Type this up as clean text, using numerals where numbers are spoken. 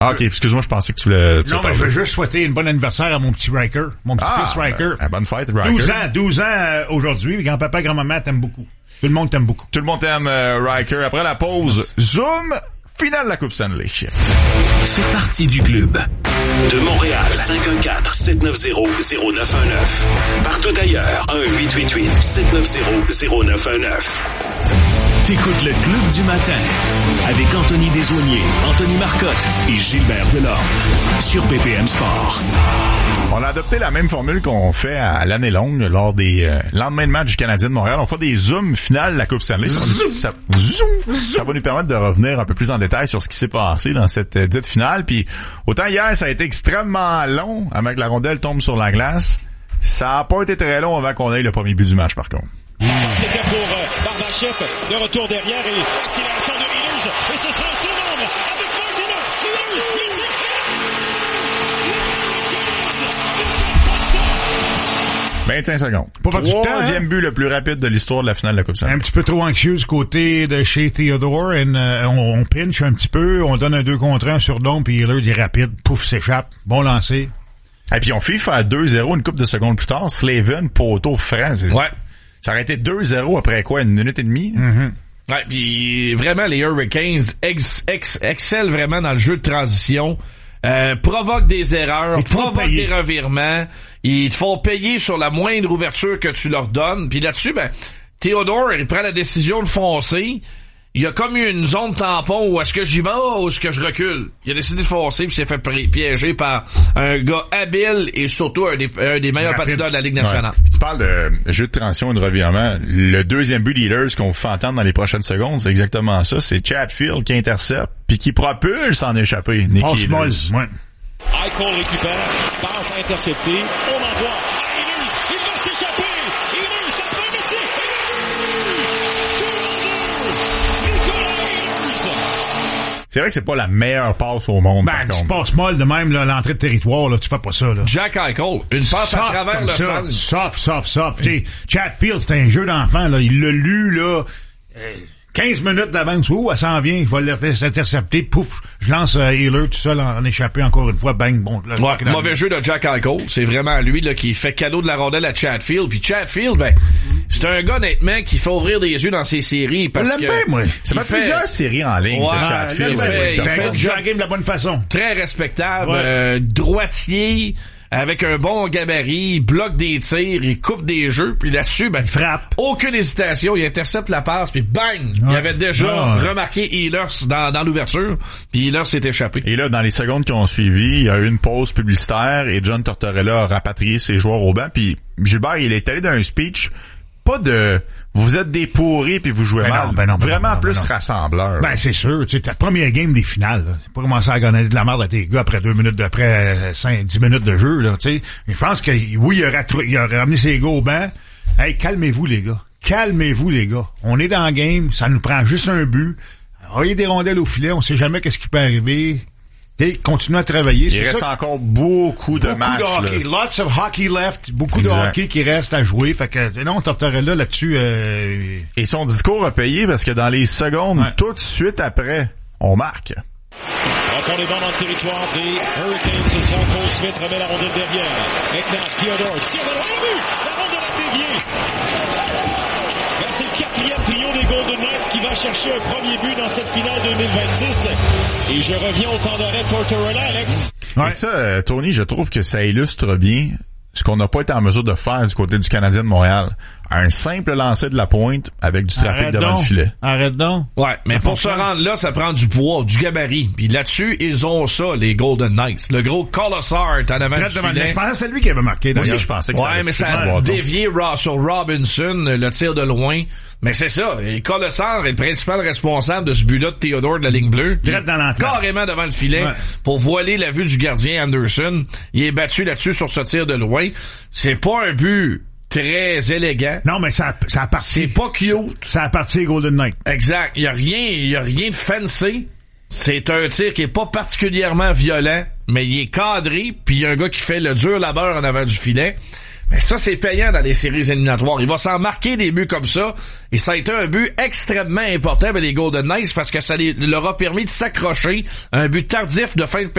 Ah, ok, excuse-moi, je pensais que tu voulais... Non, mais je veux juste souhaiter une bonne anniversaire à mon petit Riker, mon petit-fils Riker. Bonne fête, Riker. 12 ans aujourd'hui, grand-papa, grand-maman t'aiment beaucoup. Tout le monde t'aime beaucoup. Tout le monde t'aime, Riker. Après la pause, Zoom, finale de la Coupe Stanley. Fais partie du club. De Montréal, 514-790-0919. Partout ailleurs, 1-888-790-0919. T'écoutes le Club du matin avec Anthony Desaulniers, Anthony Marcotte et Gilbert Delorme sur PPM Sport. On a adopté la même formule qu'on fait à l'année longue lors des lendemains de match du Canadien de Montréal. On fait des zooms finales de la Coupe Stanley. Ça va nous permettre de revenir un peu plus en détail sur ce qui s'est passé dans cette dite finale. Puis autant hier, ça a été extrêmement long avant que la rondelle tombe sur la glace. Ça a pas été très long avant qu'on ait le premier but du match, par contre. C'était pour Barbashev, de retour derrière et accélération de Ehlers, et ce sera assez énorme avec Martinez. 25 secondes. Troisième but le plus rapide de l'histoire de la finale de la Coupe Stanley. Un petit peu trop anxieux du côté de chez Theodore. On pinch un petit peu, on donne un 2 contre 1 sur Dom, puis Ehlers est rapide, pouf, s'échappe, bon lancer. Et puis on fait faire 2-0 une couple de secondes plus tard. Slavin, poteau franc. Ouais. Ça aurait été 2-0 après quoi, une minute et demie? Mm-hmm. Ouais, puis vraiment, les Hurricanes excellent vraiment dans le jeu de transition. Provoquent des erreurs, provoquent des revirements. Ils te font payer sur la moindre ouverture que tu leur donnes. Puis là-dessus, Theodore, il prend la décision de foncer. Il y a comme une zone tampon où est-ce que j'y vais ou est-ce que je recule. Il a décidé de foncer puis s'est fait piéger par un gars habile et surtout un des meilleurs patineurs de la Ligue nationale. Ouais. Tu parles de jeu de transition et de revirement. Le deuxième but d'Ehlers qu'on vous fait entendre dans les prochaines secondes, c'est exactement ça. C'est Chatfield qui intercepte puis qui propulse en échappé. Nicky Ehlers. Ouais. Eichel récupère, passe intercepté, on envoie. Ehlers, il va s'échapper. Ehlers, ça peut laisser. C'est vrai que c'est pas la meilleure passe au monde. Tu passes molle de même, là, l'entrée de territoire, là, tu fais pas ça, là. Jack Eichel, une passe à travers le centre. Soft. Chatfield, c'est un jeu d'enfant, là. Il l'a lu, là. 15 minutes d'avance. Elle s'en vient. Il va l'intercepter. Pouf. Je lance Ehlers tout seul en échappé encore une fois. Bang. Bon. Là, mauvais jeu de Jack Eichel. C'est vraiment lui, là, qui fait cadeau de la rondelle à Chatfield. Puis Chatfield, c'est un gars, honnêtement, qui fait ouvrir des yeux dans ses séries parce que... bien, moi. Ça fait plusieurs séries en ligne de Chatfield. Il fait le game de la bonne façon. Très respectable. Droitier. Avec un bon gabarit, il bloque des tirs, il coupe des jeux, puis là-dessus, il frappe. Aucune hésitation, il intercepte la passe, puis bang! Il avait déjà remarqué Ehlers dans l'ouverture, puis Ehlers s'est échappé. Et là, dans les secondes qui ont suivi, il y a eu une pause publicitaire et John Tortorella a rapatrié ses joueurs au banc, puis Gilbert, il est allé dans un speech, pas de... Vous êtes des pourris puis vous jouez mal. Vraiment plus rassembleur. C'est sûr. Tu sais, ta première game des finales, là. C'est pas commencer à gagner de la merde à tes gars après 10 minutes de jeu, là, tu sais. Je pense que, oui, il a ramené ses gars au banc. Hey, calmez-vous, les gars. On est dans le game. Ça nous prend juste un but. Envoyez des rondelles au filet. On sait jamais qu'est-ce qui peut arriver. Continuez à travailler. Il reste encore beaucoup de matchs. De hockey. Lots of hockey left. Beaucoup de hockey qui reste à jouer. Fait que, non, Tortorella là-dessus, Et son discours a payé parce que dans les secondes, tout de suite après, on marque. Encore les bancs dans le territoire des Hurricanes. Ce sera Cole Smith, remet la rondelle derrière. Maintenant, Theodore tire de loin, but! La rondelle a dévié. C'est le 4e trio des Golden Knights qui va chercher un premier but dans cette finale 2026. Et je reviens au temps d'arrêt Tortorella, Alex. Et ça, Tony, je trouve que ça illustre bien ce qu'on n'a pas été en mesure de faire du côté du Canadien de Montréal. Un simple lancer de la pointe avec du trafic devant le filet. Arrête donc. Ouais, mais pour se rendre là, ça prend du poids, du gabarit. Puis là-dessus, ils ont ça, les Golden Knights. Le gros Colossard en avant du filet. Je pensais que c'est lui qui avait marqué. Moi aussi, je pensais que ça mais ça a dévié sur Robinson, le tir de loin. Mais c'est ça. Et Colossard est le principal responsable de ce but-là de Theodore de la ligne bleue. Carrément devant le filet pour voiler la vue du gardien Anderson. Il est battu là-dessus sur ce tir de loin. C'est pas un but très élégant. Non, mais ça appartient. C'est pas cute. Ça appartient Golden Knight. Exact. Il y a rien de fancy. C'est un tir qui est pas particulièrement violent, mais il est cadré, puis il y a un gars qui fait le dur labeur en avant du filet. Mais ça, c'est payant dans les séries éliminatoires. Il va s'en marquer des buts comme ça. Et ça a été un but extrêmement important pour les Golden Knights parce que ça leur a permis de s'accrocher. Un but tardif de fin de